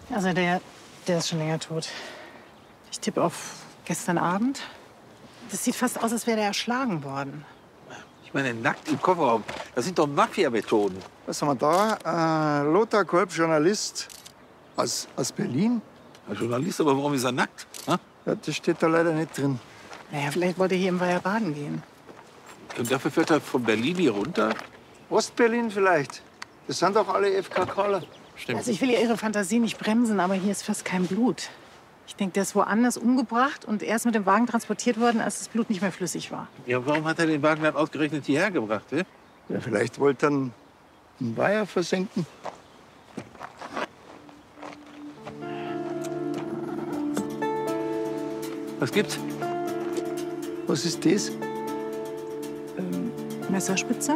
Also der ist schon länger tot. Ich tippe auf gestern Abend. Das sieht fast aus, als wäre er erschlagen worden. Ich meine, nackt im Kofferraum. Das sind doch Mafia-Methoden. Was haben wir da? Lothar Kolb, Journalist aus Berlin. Ein Journalist, aber warum ist er nackt? Ha? Ja, das steht da leider nicht drin. Naja, vielleicht wollte er hier im Weiher baden gehen. Und dafür fährt er von Berlin hier runter? Ostberlin vielleicht. Das sind doch alle FKKler. Stimmt. Also ich will ja Ihre Fantasie nicht bremsen, aber hier ist fast kein Blut. Ich denke, der ist woanders umgebracht und er ist mit dem Wagen transportiert worden, als das Blut nicht mehr flüssig war. Ja, warum hat er den Wagen dann ausgerechnet hierher gebracht? Eh? Ja, vielleicht wollte er einen Weiher versenken. Was gibt's? Was ist das? Messerspitze?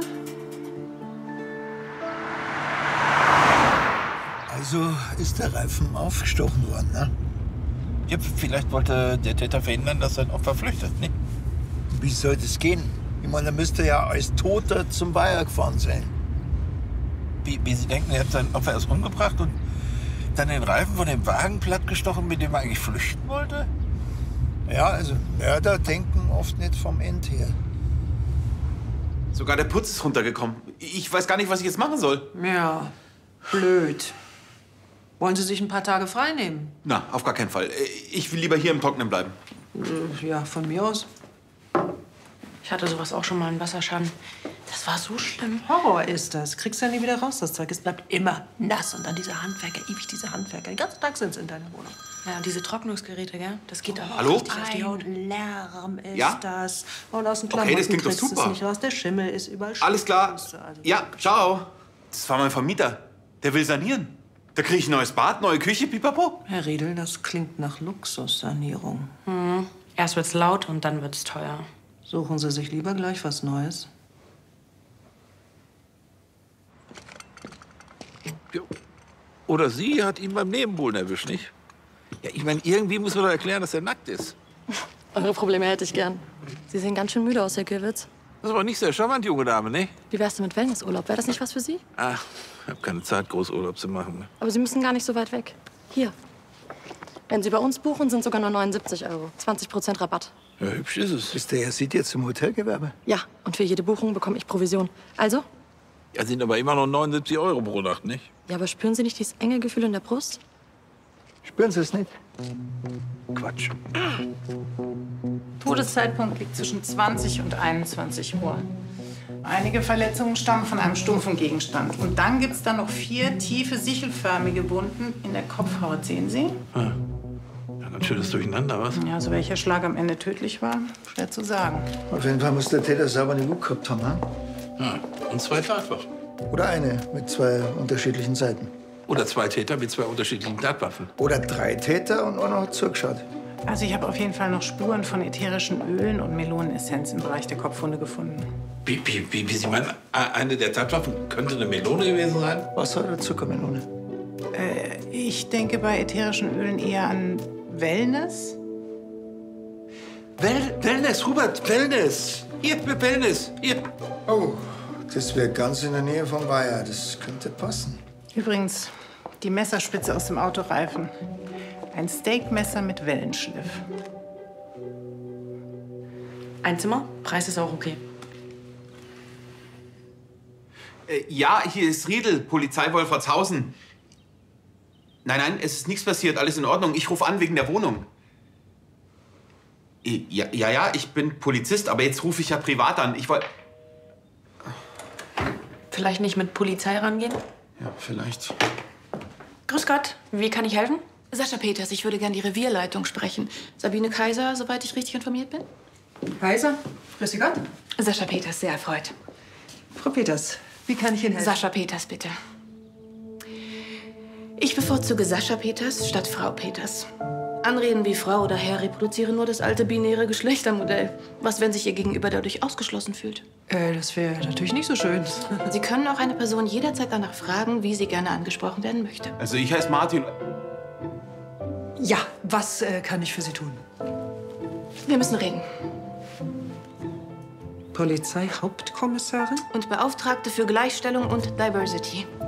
Also ist der Reifen aufgestochen worden, ne? Ja, vielleicht wollte der Täter verhindern, dass sein Opfer flüchtet, ne? Wie soll das gehen? Ich meine, er müsste ja als Toter zum Weiher gefahren sein. Wie Sie denken, er hat sein Opfer erst umgebracht und dann den Reifen von dem Wagen plattgestochen, mit dem er eigentlich flüchten wollte? Ja, also Mörder denken oft nicht vom End her. Sogar der Putz ist runtergekommen. Ich weiß gar nicht, was ich jetzt machen soll. Ja, blöd. Wollen Sie sich ein paar Tage frei nehmen? Na, auf gar keinen Fall. Ich will lieber hier im Trockenen bleiben. Ja, von mir aus. Ich hatte sowas auch schon mal in Wasserschaden. Das war so schlimm. Horror ist das. Kriegst du ja nie wieder raus, das Zeug. Es bleibt immer nass. Und dann diese Handwerker, ewig diese Handwerker. Den ganzen Tag sind sie in deiner Wohnung. Ja, und diese Trocknungsgeräte, gell? Das geht aber auch Hallo? richtig auf die Haut. Ein Lärm ist Ja? das. Und aus dem Okay, Klamotten das klingt doch kriegst du super. es nicht raus. Der Schimmel ist überall. Alles klar. Also, Ja, ciao. Das war mein Vermieter. Der will sanieren. Da kriege ich ein neues Bad, neue Küche, pipapo. Herr Riedel, das klingt nach Luxussanierung. Erst wird's laut und dann wird's teuer. Suchen Sie sich lieber gleich was Neues. Oder sie hat ihn beim Nebenbuhlen erwischt, nicht? Ja, ich meine, irgendwie muss man doch erklären, dass er nackt ist. Eure Probleme hätte ich gern. Sie sehen ganz schön müde aus, Herr Gewitz. Das ist aber nicht sehr charmant, junge Dame, ne? Wie wär's denn mit Wellnessurlaub? Wäre das nicht was für Sie? Ach, ich habe keine Zeit, Großurlaub zu machen. Aber Sie müssen gar nicht so weit weg. Hier. Wenn Sie bei uns buchen, sind sogar nur 79 €. 20% Rabatt. Ja, hübsch ist es. Ist der Herr Sied jetzt im Hotelgewerbe? Ja, und für jede Buchung bekomme ich Provision. Also? Ja, sind aber immer noch 79 € pro Nacht, nicht? Ja, aber spüren Sie nicht dieses enge Gefühl in der Brust? Spüren Sie es nicht? Quatsch. Todeszeitpunkt liegt zwischen 20 und 21 Uhr. Einige Verletzungen stammen von einem stumpfen Gegenstand. Und dann gibt es da noch 4 tiefe, sichelförmige Wunden in der Kopfhaut. Sehen Sie? Ja, ganz schönes Durcheinander, was? Ja, also welcher Schlag am Ende tödlich war, schwer zu sagen. Auf jeden Fall muss der Täter sauber eine Wut gehabt haben, ne? Ja, und 2 Tatwaffen. Oder eine mit 2 unterschiedlichen Seiten. Oder 2 Täter mit 2 unterschiedlichen Tatwaffen. Oder 3 Täter und einer hat zugeschaut. Also ich habe auf jeden Fall noch Spuren von ätherischen Ölen und Melonenessenz im Bereich der Kopfwunde gefunden. Wie Sie meinen, eine der Tatwaffen könnte eine Melone gewesen sein? Wasser oder Zuckermelone? Ich denke bei ätherischen Ölen eher an Wellness. Wellness, Hubert, Wellness. Hier, Wellness, hier. Oh, das wäre ganz in der Nähe vom Weiher. Das könnte passen. Übrigens, die Messerspitze aus dem Autoreifen. Ein Steakmesser mit Wellenschliff. Ein Zimmer, Preis ist auch okay. Ja, hier ist Riedel, Polizei Wolfertshausen. Nein, es ist nichts passiert, alles in Ordnung. Ich rufe an wegen der Wohnung. Ja, ich bin Polizist, aber jetzt rufe ich ja privat an. Ich wollte... Vielleicht nicht mit Polizei rangehen? Ja, vielleicht. Grüß Gott, wie kann ich helfen? Sascha Peters, ich würde gern die Revierleitung sprechen. Sabine Kaiser, soweit ich richtig informiert bin. Kaiser, grüß Sie Gott. Sascha Peters, sehr erfreut. Frau Peters, wie kann ich Ihnen helfen? Sascha Peters, bitte. Ich bevorzuge Sascha Peters statt Frau Peters. Anreden wie Frau oder Herr reproduzieren nur das alte binäre Geschlechtermodell. Was, wenn sich Ihr Gegenüber dadurch ausgeschlossen fühlt? Das wäre natürlich nicht so schön. Sie können auch eine Person jederzeit danach fragen, wie sie gerne angesprochen werden möchte. Also ich heiße Martin. Ja, was kann ich für Sie tun? Wir müssen reden. Polizeihauptkommissarin? Und Beauftragte für Gleichstellung und Diversity.